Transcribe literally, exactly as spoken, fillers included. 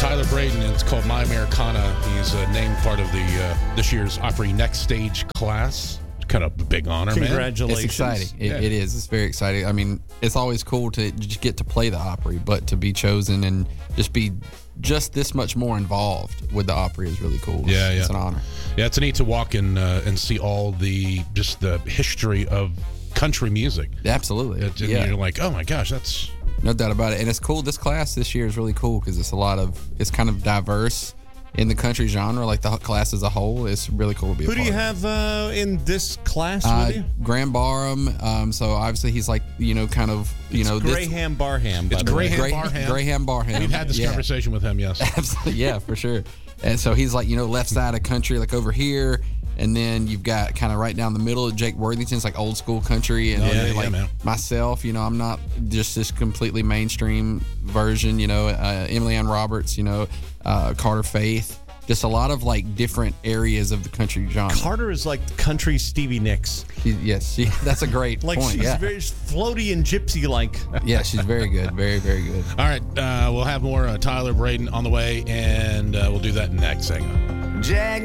Tyler Braden. It's called My Americana. He's uh, named part of the uh, this year's Opry Next Stage class. Kind of a big honor, Congratulations. man. It's exciting. It, Yeah. it is. It's very exciting. I mean, it's always cool to just get to play the Opry, but to be chosen and just be just this much more involved with the Opry is really cool. Yeah, it's, yeah. It's an honor. Yeah, it's neat to walk in uh, and see all the just the history of country music. Absolutely. It, and yeah. you're like, oh my gosh, that's No doubt about it. And it's cool. This class this year is really cool because it's a lot of, it's kind of diverse in the country genre, like the class as a whole. It's really cool to be a Who do part you of. have uh, in this class Uh, with you? Graham Barham. Um, so obviously he's like, you know, kind of, you know, this, Graham Barham. It's by the way. Graham Gray- Barham. Graham Barham. We've had this Yeah. conversation with him, yes. Absolutely, yeah, for sure. And so he's like, you know, left side of country, like over here, and then you've got kind of right down the middle of Jake Worthington's like old school country, and Oh, then, yeah, yeah, like man. myself, you know, I'm not just this completely mainstream version, you know, uh, Emily Ann Roberts, you know, uh, Carter Faith, just a lot of like different areas of the country genre. Carter is like country Stevie Nicks. She, yes, she, that's a great Like point. she's Yeah. very floaty and gypsy like. yeah, she's very good, very very good. All right, uh, we'll have more uh, Tyler Braden on the way, and uh, we'll do that next segment. Jag